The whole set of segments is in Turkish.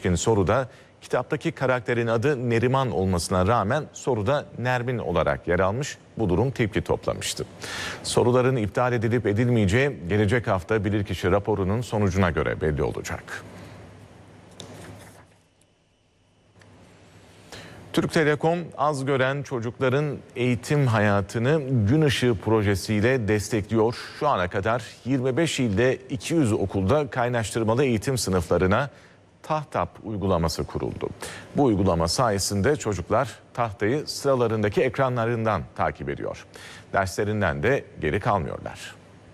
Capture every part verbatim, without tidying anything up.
ilişkin soruda kitaptaki karakterin adı Neriman olmasına rağmen soruda Nermin olarak yer almış. Bu durum tepki toplamıştı. Soruların iptal edilip edilmeyeceği gelecek hafta bilirkişi raporunun sonucuna göre belli olacak. Türk Telekom az gören çocukların eğitim hayatını Gün Işığı projesiyle destekliyor. Şu ana kadar yirmi beş ilde iki yüz okulda kaynaştırmalı eğitim sınıflarına Tahtap uygulaması kuruldu. Bu uygulama sayesinde çocuklar tahtayı sıralarındaki ekranlarından takip ediyor. Derslerinden de geri kalmıyorlar.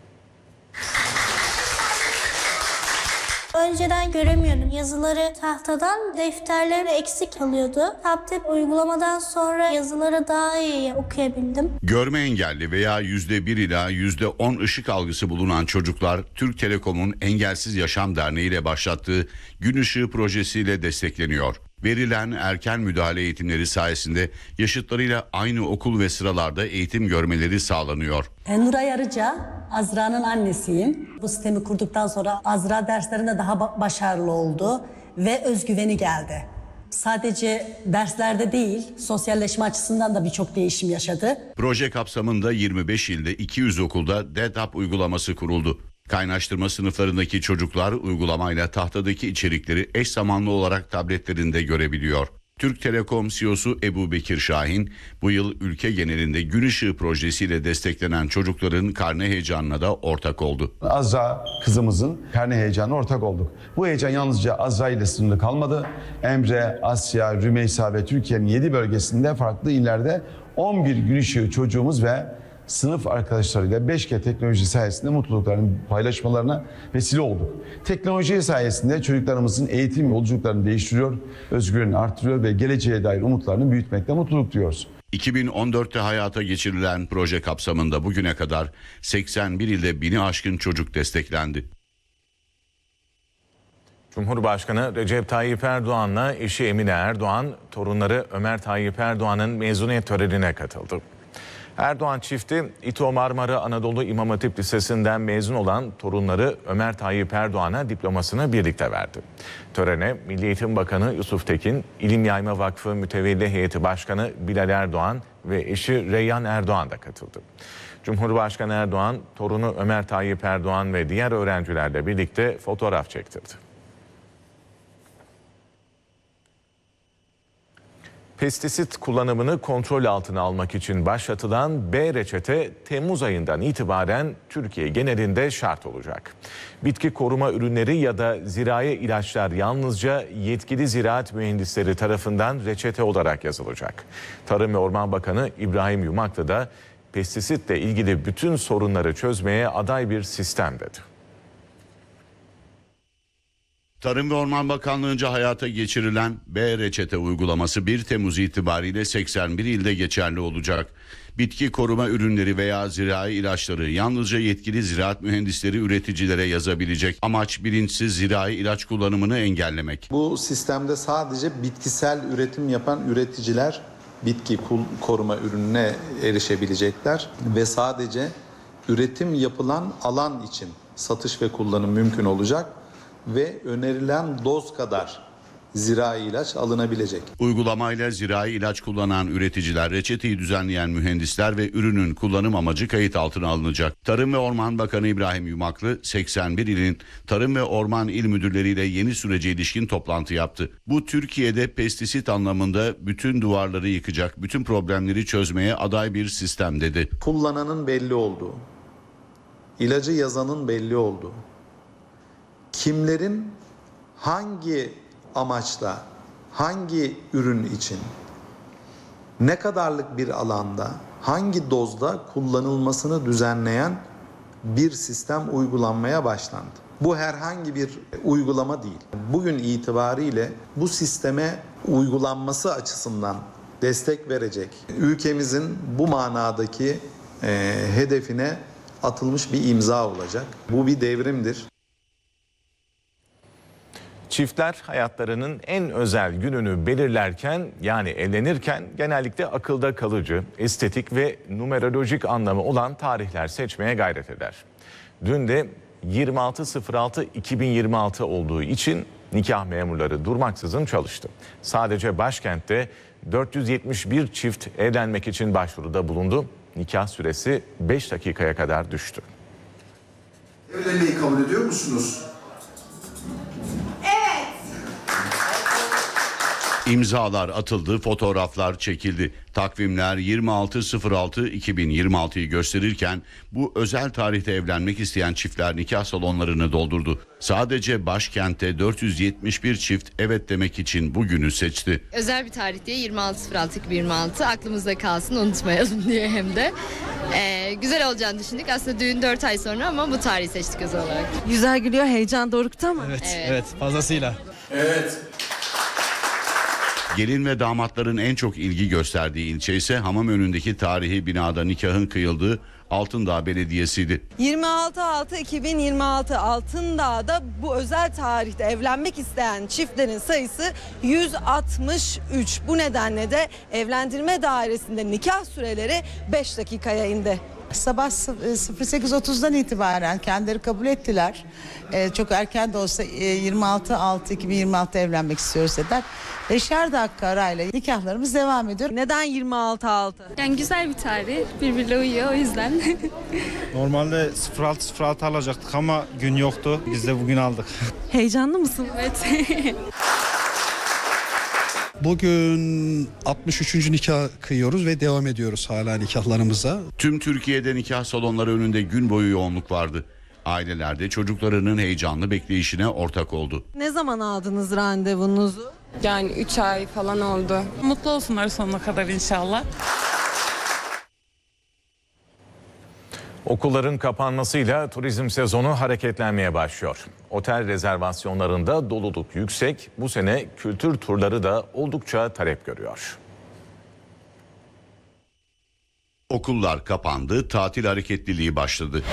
Önceden göremiyordum. Yazıları tahtadan, defterleri eksik kalıyordu. Tablet uygulamadan sonra yazıları daha iyi okuyabildim. Görme engelli veya yüzde bir ila yüzde on ışık algısı bulunan çocuklar Türk Telekom'un Engelsiz Yaşam Derneği ile başlattığı Gün Işığı projesiyle destekleniyor. Verilen erken müdahale eğitimleri sayesinde yaşıtlarıyla aynı okul ve sıralarda eğitim görmeleri sağlanıyor. Nuray Arıca, Azra'nın annesiyim. Bu sistemi kurduktan sonra Azra derslerinde daha başarılı oldu ve özgüveni geldi. Sadece derslerde değil, sosyalleşme açısından da birçok değişim yaşadı. Proje kapsamında yirmi beş ilde iki yüz okulda D E D A P uygulaması kuruldu. Kaynaştırma sınıflarındaki çocuklar uygulamayla tahtadaki içerikleri eş zamanlı olarak tabletlerinde görebiliyor. Türk Telekom C E O'su Ebu Bekir Şahin, bu yıl ülke genelinde Gün Işığı projesiyle desteklenen çocukların karne heyecanına da ortak oldu. Azra kızımızın karne heyecanına ortak olduk. Bu heyecan yalnızca Azra ile sınırlı kalmadı. Emre, Asya, Rümeysa ve Türkiye'nin yedi bölgesinde farklı illerde on bir Gün Işığı çocuğumuz ve sınıf arkadaşlarıyla beş G teknoloji sayesinde mutluluklarını paylaşmalarına vesile olduk. Teknoloji sayesinde çocuklarımızın eğitim yolculuklarını değiştiriyor, özgüvenini artırıyor ve geleceğe dair umutlarını büyütmekte mutluluk duyuyoruz. iki bin on dörtte hayata geçirilen proje kapsamında bugüne kadar seksen bir ilde bini aşkın çocuk desteklendi. Cumhurbaşkanı Recep Tayyip Erdoğan'la eşi Emine Erdoğan, torunları Ömer Tayyip Erdoğan'ın mezuniyet törenine katıldı. Erdoğan çifti İTO Marmara Anadolu İmam Hatip Lisesi'nden mezun olan torunları Ömer Tayyip Erdoğan'a diplomasını birlikte verdi. Törene Milli Eğitim Bakanı Yusuf Tekin, İlim Yayma Vakfı Mütevelli Heyeti Başkanı Bilal Erdoğan ve eşi Reyyan Erdoğan da katıldı. Cumhurbaşkanı Erdoğan, torunu Ömer Tayyip Erdoğan ve diğer öğrencilerle birlikte fotoğraf çektirdi. Pestisit kullanımını kontrol altına almak için başlatılan B reçete Temmuz ayından itibaren Türkiye genelinde şart olacak. Bitki koruma ürünleri ya da zirai ilaçlar yalnızca yetkili ziraat mühendisleri tarafından reçete olarak yazılacak. Tarım ve Orman Bakanı İbrahim Yumaklı da pestisitle ilgili bütün sorunları çözmeye aday bir sistem dedi. Tarım ve Orman Bakanlığı'nca hayata geçirilen B reçete uygulaması bir Temmuz itibariyle seksen bir ilde geçerli olacak. Bitki koruma ürünleri veya zirai ilaçları yalnızca yetkili ziraat mühendisleri üreticilere yazabilecek. Amaç bilinçsiz zirai ilaç kullanımını engellemek. Bu sistemde sadece bitkisel üretim yapan üreticiler bitki koruma ürününe erişebilecekler ve sadece üretim yapılan alan için satış ve kullanım mümkün olacak ve önerilen doz kadar zirai ilaç alınabilecek. Uygulamayla zirai ilaç kullanan üreticiler, reçeteyi düzenleyen mühendisler ve ürünün kullanım amacı kayıt altına alınacak. Tarım ve Orman Bakanı İbrahim Yumaklı, seksen bir ilin Tarım ve Orman İl Müdürleriyle yeni sürece ilişkin toplantı yaptı. Bu Türkiye'de pestisit anlamında bütün duvarları yıkacak, bütün problemleri çözmeye aday bir sistem dedi. Kullananın belli olduğu, ilacı yazanın belli olduğu, kimlerin hangi amaçla, hangi ürün için, ne kadarlık bir alanda, hangi dozda kullanılmasını düzenleyen bir sistem uygulanmaya başlandı. Bu herhangi bir uygulama değil. Bugün itibariyle bu sisteme uygulanması açısından destek verecek, ülkemizin bu manadaki e, hedefine atılmış bir imza olacak. Bu bir devrimdir. Çiftler hayatlarının en özel gününü belirlerken, yani evlenirken genellikle akılda kalıcı, estetik ve numerolojik anlamı olan tarihler seçmeye gayret eder. Dün de yirmi altı Kasım iki bin yirmi altı olduğu için Nikah memurları durmaksızın çalıştı. Sadece başkentte dört yüz yetmiş bir çift evlenmek için başvuruda bulundu. Nikah süresi beş dakikaya kadar düştü. Evlenmeyi kabul ediyor musunuz? İmzalar atıldı, fotoğraflar çekildi. Takvimler yirmi altı altı iki bin yirmi altıyı gösterirken bu özel tarihte evlenmek isteyen çiftler nikah salonlarını doldurdu. Sadece başkentte dört yüz yetmiş bir çift evet demek için bugünü seçti. Özel bir tarih diye yirmi altı altı iki bin yirmi altı aklımızda kalsın, unutmayalım diye hem de. Ee, güzel olacağını düşündük. Aslında düğün dört ay sonra ama bu tarihi seçtik özel olarak. Yüzler gülüyor, heyecan dorukta mı? Evet, Evet. evet, fazlasıyla. Evet. Gelin ve damatların en çok ilgi gösterdiği ilçe ise hamam önündeki tarihi binada nikahın kıyıldığı Altındağ Belediyesi'ydi. yirmi altı altı iki bin yirmi altı Altındağ'da bu özel tarihte evlenmek isteyen çiftlerin sayısı yüz altmış üç. Bu nedenle de evlendirme dairesinde nikah süreleri beş dakikaya indi. Sabah sıfır sekiz otuzdan itibaren kendileri kabul ettiler. Ee, çok erken de olsa e, yirmi altı altı iki bin yirmi altı evlenmek istiyoruz dediler. Beşer dakika arayla nikahlarımız devam ediyor. Neden yirmi altı altı? Yani güzel bir tarih, birbirine uyuyor o yüzden. Normalde sıfır altı sıfır altı alacaktık ama gün yoktu. Biz de bugün aldık. Heyecanlı mısın? Evet. Bugün altmış üçüncü nikah kıyıyoruz ve devam ediyoruz hala nikahlarımıza. Tüm Türkiye'de nikah salonları önünde gün boyu yoğunluk vardı. Aileler de çocuklarının heyecanlı bekleyişine ortak oldu. Ne zaman aldınız randevunuzu? Yani üç ay falan oldu. Mutlu olsunlar sonuna kadar inşallah. Okulların kapanmasıyla turizm sezonu hareketlenmeye başlıyor. Otel rezervasyonlarında doluluk yüksek. Bu sene kültür turları da oldukça talep görüyor. Okullar kapandı, tatil hareketliliği başladı.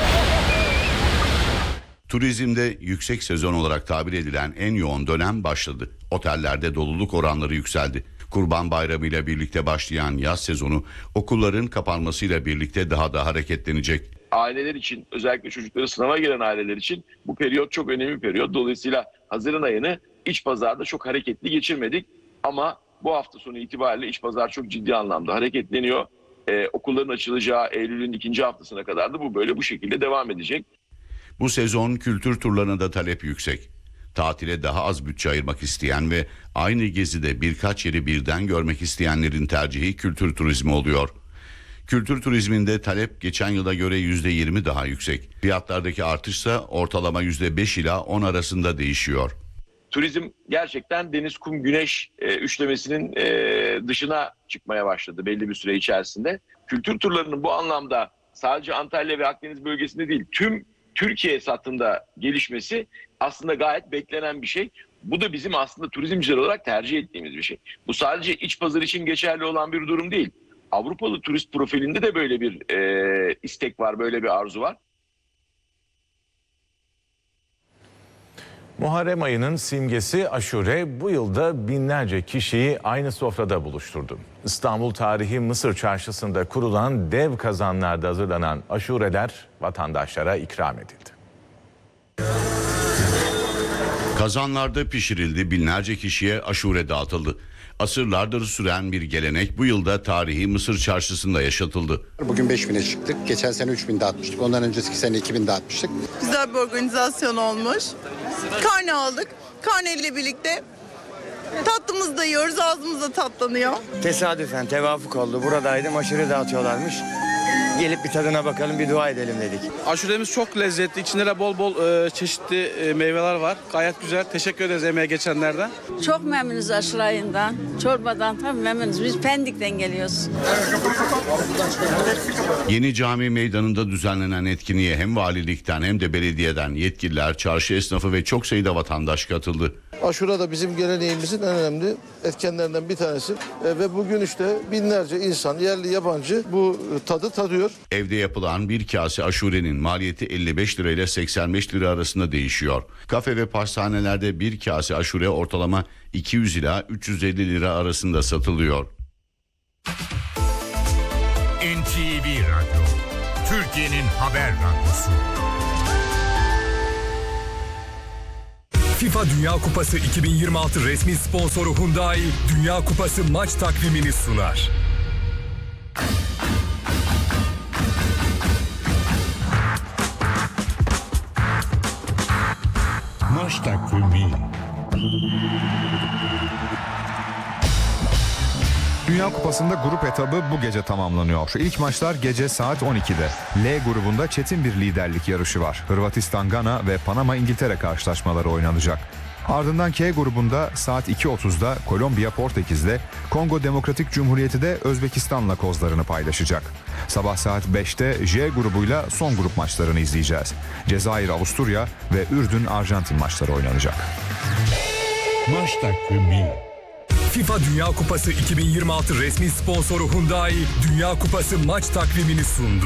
Turizmde yüksek sezon olarak tabir edilen en yoğun dönem başladı. Otellerde doluluk oranları yükseldi. Kurban Bayramı ile birlikte başlayan yaz sezonu okulların kapanmasıyla birlikte daha da hareketlenecek. Aileler için, özellikle çocukları sınava giren aileler için bu periyot çok önemli bir periyot. Dolayısıyla Haziran ayını iç pazarda çok hareketli geçirmedik. Ama bu hafta sonu itibariyle iç pazar çok ciddi anlamda hareketleniyor. Ee, okulların açılacağı Eylül'ün ikinci haftasına kadar da bu böyle bu şekilde devam edecek. Bu sezon kültür turlarına da talep yüksek. Tatile daha az bütçe ayırmak isteyen ve aynı gezide birkaç yeri birden görmek isteyenlerin tercihi kültür turizmi oluyor. Kültür turizminde talep geçen yıla göre yüzde yirmi daha yüksek. Fiyatlardaki artışsa ortalama yüzde beş ila on arasında değişiyor. Turizm gerçekten deniz, kum, güneş e, üçlemesinin e, dışına çıkmaya başladı belli bir süre içerisinde. Kültür turlarının bu anlamda sadece Antalya ve Akdeniz bölgesinde değil, tüm Türkiye satında gelişmesi aslında gayet beklenen bir şey. Bu da bizim aslında turizmciler olarak tercih ettiğimiz bir şey. Bu sadece iç pazar için geçerli olan bir durum değil. Avrupalı turist profilinde de böyle bir e, istek var, böyle bir arzu var. Muharrem ayının simgesi aşure bu yılda binlerce kişiyi aynı sofrada buluşturdu. İstanbul tarihi Mısır Çarşısı'nda kurulan dev kazanlarda hazırlanan aşureler vatandaşlara ikram edildi. Kazanlarda pişirildi, binlerce kişiye aşure dağıtıldı. Asırlardır süren bir gelenek bu yılda tarihi Mısır Çarşısı'nda yaşatıldı. Bugün beş bine çıktık. Geçen sene üç bin dağıtmıştık. Ondan önceki sene iki bin dağıtmıştık. Güzel bir organizasyon olmuş. Karne aldık. Karne ile birlikte tatlımızı da yiyoruz. Ağzımız da tatlanıyor. Tesadüfen tevafuk oldu. Buradaydım, aşure dağıtıyorlarmış. Gelip bir tadına bakalım, bir dua edelim dedik. Aşuremiz çok lezzetli. İçinde de bol bol e, çeşitli e, meyveler var. Gayet güzel. Teşekkür ederiz emeğe geçenlerden. Çok memnunuz aşırayından, çorbadan tabii memnunuz. Biz Pendik'ten geliyoruz. Yeni Cami Meydanı'nda düzenlenen etkinliğe hem valilikten hem de belediyeden yetkililer, çarşı esnafı ve çok sayıda vatandaş katıldı. Aşure da bizim geleneğimizin en önemli etkenlerinden bir tanesi e, ve bugün işte binlerce insan, yerli yabancı bu tadı tadıyor. Evde yapılan bir kase aşurenin maliyeti elli beş lira ile seksen beş lira arasında değişiyor. Kafe ve pastanelerde bir kase aşure ortalama iki yüz ila üç yüz elli lira arasında satılıyor. N T V Radyo, Türkiye'nin haber radyosu. FIFA Dünya Kupası iki bin yirmi altı resmi sponsoru Hyundai, Dünya Kupası maç takvimini sunar. Maç takvimi. Dünya Kupası'nda grup etabı bu gece tamamlanıyor. İlk maçlar gece saat on ikide. L grubunda çetin bir liderlik yarışı var. Hırvatistan-Gana ve Panama-İngiltere karşılaşmaları oynanacak. Ardından K grubunda saat iki otuzda Kolombiya-Portekiz'de, Kongo Demokratik Cumhuriyeti de Özbekistan'la kozlarını paylaşacak. Sabah saat beşte J grubuyla son grup maçlarını izleyeceğiz. Cezayir-Avusturya ve Ürdün-Arjantin maçları oynanacak. Maç takvimi. FIFA Dünya Kupası iki bin yirmi altı resmi sponsoru Hyundai, Dünya Kupası maç takvimini sundu.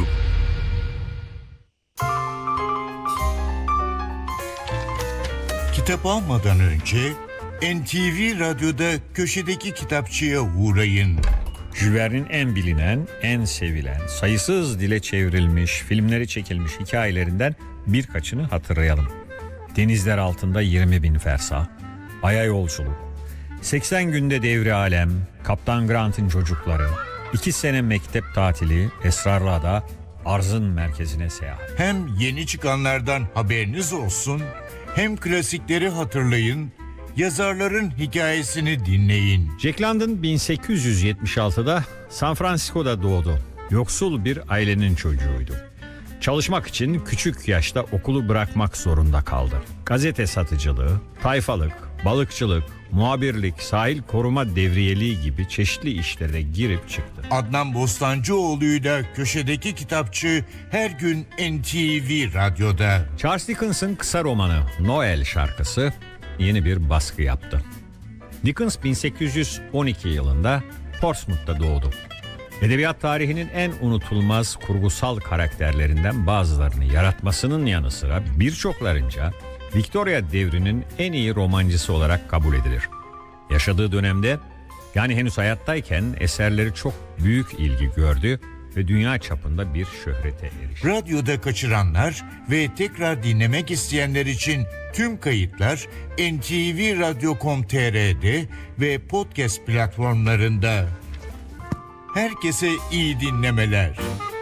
Kitap almadan önce N T V Radyo'da köşedeki kitapçıya uğrayın. Jules Verne'in en bilinen, en sevilen, sayısız dile çevrilmiş, filmleri çekilmiş hikayelerinden birkaçını hatırlayalım. Denizler altında yirmi bin fersah, Ay'a yolculuk, seksen günde devri alem, Kaptan Grant'ın çocukları, iki sene mektep tatili, Esrarlı Ada, Arzın merkezine seyahat. Hem yeni çıkanlardan haberiniz olsun, hem klasikleri hatırlayın, yazarların hikayesini dinleyin. Jack London bin sekiz yüz yetmiş altıda San Francisco'da doğdu. Yoksul bir ailenin çocuğuydu. Çalışmak için küçük yaşta okulu bırakmak zorunda kaldı. Gazete satıcılığı, tayfalık, balıkçılık, muhabirlik, sahil koruma devriyeliği gibi çeşitli işlere girip çıktı. Adnan Bostancıoğlu'yla köşedeki kitapçı her gün N T V Radyo'da. Charles Dickens'ın kısa romanı Noel şarkısı yeni bir baskı yaptı. Dickens bin sekiz yüz on iki yılında Portsmouth'ta doğdu. Edebiyat tarihinin en unutulmaz kurgusal karakterlerinden bazılarını yaratmasının yanı sıra birçoklarınca Victoria devrinin en iyi romancısı olarak kabul edilir. Yaşadığı dönemde, yani henüz hayattayken eserleri çok büyük ilgi gördü ve dünya çapında bir şöhrete erişti. Radyoda kaçıranlar ve tekrar dinlemek isteyenler için tüm kayıtlar N T V Radyo nokta com nokta t r'de ve podcast platformlarında. Herkese iyi dinlemeler.